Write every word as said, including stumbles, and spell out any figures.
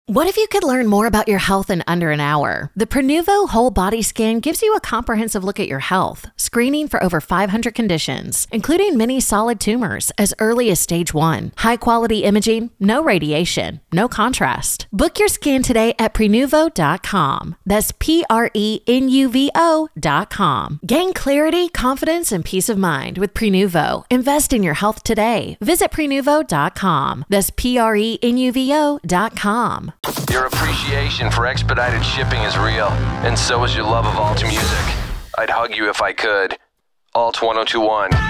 What if you could learn more about your health in under an hour? The Prenuvo Whole Body Scan gives you a comprehensive look at your health, screening for over five hundred conditions, including many solid tumors as early as stage one. High-quality imaging, no radiation, no contrast. Book your scan today at Prenuvo dot com. That's P R E N U V O dot com. Gain clarity, confidence, and peace of mind with Prenuvo. Invest in your health today. Visit Prenuvo dot com. That's P R E N U V O dot com. Your appreciation for expedited shipping is real, and so is your love of alt music. I'd hug you if I could. Alt ten twenty-one.